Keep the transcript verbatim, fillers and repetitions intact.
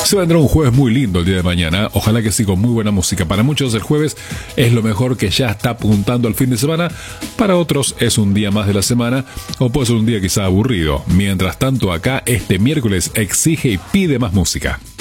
Se vendrá un jueves muy lindo el día de mañana, ojalá que sí, con muy buena música. Para muchos el jueves es lo mejor, que ya está apuntando al fin de semana. Para otros es un día más de la semana, o puede ser un día quizá aburrido. Mientras tanto, acá este miércoles exige y pide más música.